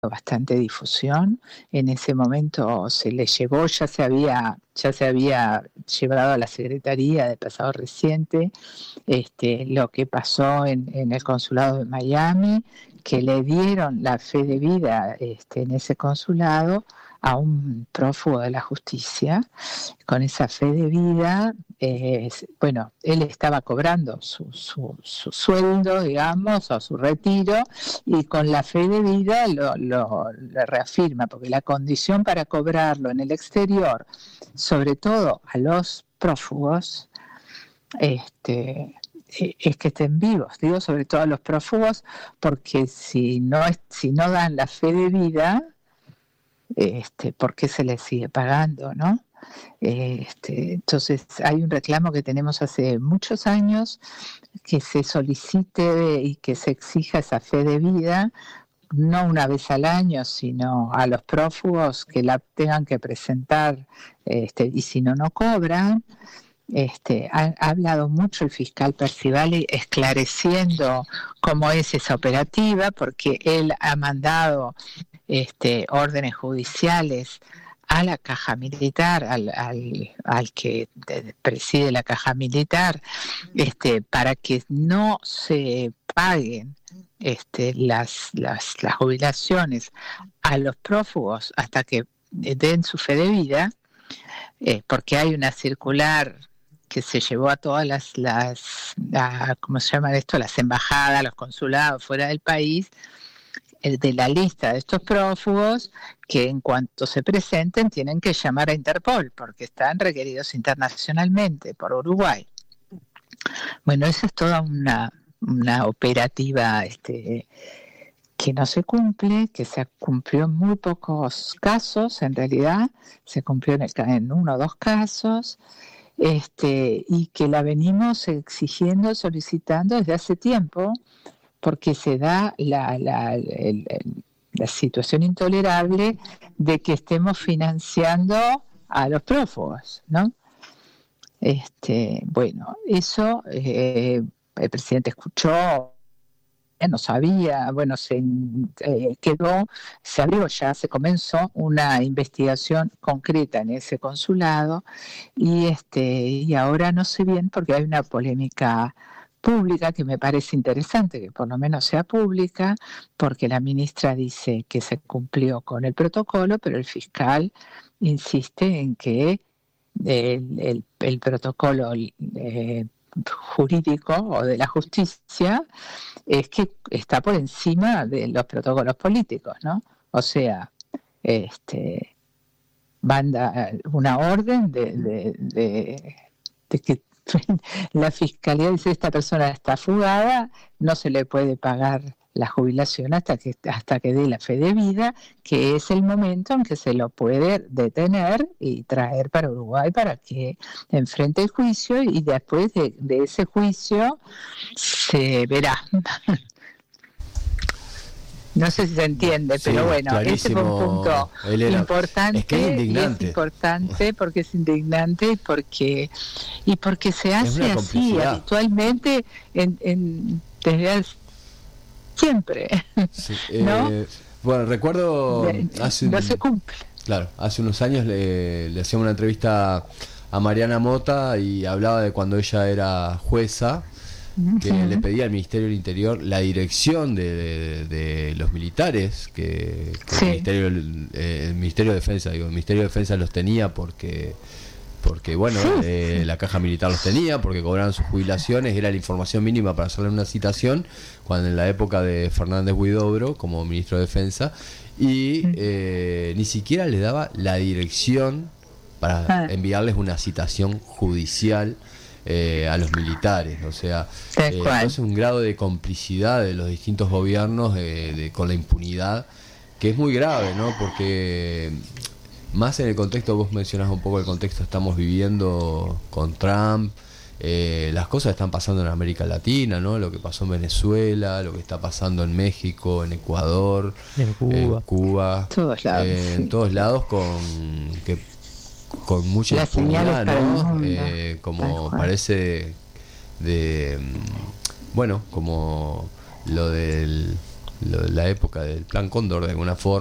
bastante difusión. En ese momento se le llevó, ya se había llevado a la Secretaría de pasado reciente lo que pasó en el consulado de Miami, que le dieron la fe de vida en ese consulado a un prófugo de la justicia. Con esa fe de vida, él estaba cobrando su sueldo, digamos, o su retiro, y con la fe de vida lo reafirma, porque la condición para cobrarlo en el exterior, sobre todo a los prófugos, es que estén vivos. Digo sobre todo a los prófugos, porque si no dan la fe de vida, ¿por qué se les sigue pagando, no? Entonces hay un reclamo que tenemos hace muchos años, que se solicite y que se exija esa fe de vida, no una vez al año, sino a los prófugos que la tengan que presentar, y si no cobran. Ha hablado mucho el fiscal Percivali esclareciendo cómo es esa operativa, porque él ha mandado órdenes judiciales a la Caja Militar, al que preside la Caja Militar, para que no se paguen las jubilaciones a los prófugos hasta que den su fe de vida, porque hay una circular que se llevó a todas ¿cómo se llaman esto? Las embajadas, los consulados fuera del país, de la lista de estos prófugos, que en cuanto se presenten tienen que llamar a Interpol, porque están requeridos internacionalmente por Uruguay. Bueno, esa es toda una operativa que no se cumple, que se cumplió en muy pocos casos, en realidad, se cumplió en 1 o 2 casos, y que la venimos exigiendo, solicitando desde hace tiempo, porque se da la situación intolerable de que estemos financiando a los prófugos, ¿no? Bueno, eso el presidente escuchó, no sabía, bueno, se abrió ya, se comenzó una investigación concreta en ese consulado, y ahora no sé bien, porque hay una polémica pública que me parece interesante que por lo menos sea pública, porque la ministra dice que se cumplió con el protocolo, pero el fiscal insiste en que el protocolo jurídico o de la justicia es que está por encima de los protocolos políticos, ¿no? O sea, manda una orden de que la fiscalía dice: esta persona está fugada, no se le puede pagar la jubilación hasta que dé la fe de vida, que es el momento en que se lo puede detener y traer para Uruguay para que enfrente el juicio, y después de ese juicio se verá. No sé si se entiende, sí, pero bueno, ese fue un punto importante. Es que es indignante. Y es importante porque es indignante y porque se hace así habitualmente desde siempre. Sí, ¿no? Bueno, recuerdo no se cumple. Claro, hace unos años le hacíamos una entrevista a Mariana Mota y hablaba de cuando ella era jueza, que le pedía al Ministerio del Interior la dirección de los militares, que sí. el Ministerio de Defensa, el Ministerio de Defensa los tenía porque bueno, sí. La Caja Militar los tenía, porque cobraban sus jubilaciones, era la información mínima para hacerle una citación, cuando en la época de Fernández Huidobro como ministro de Defensa, y ni siquiera le daba la dirección para enviarles una citación judicial a los militares. O sea, es un grado de complicidad de los distintos gobiernos con la impunidad que es muy grave, ¿no? Porque más en el contexto, vos mencionás un poco el contexto que estamos viviendo con Trump, las cosas están pasando en América Latina, ¿no? Lo que pasó en Venezuela, lo que está pasando en México, en Ecuador, en Cuba, todos lados, en todos lados con mucha impunidad, ¿no? Como parece bueno, como lo del la época del Plan Cóndor de alguna forma.